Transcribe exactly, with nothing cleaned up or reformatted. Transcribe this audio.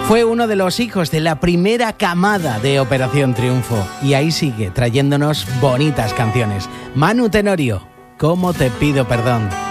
Fue uno de los hijos de la primera camada de Operación Triunfo y ahí sigue trayéndonos bonitas canciones. Manu Tenorio, ¿cómo te pido perdón?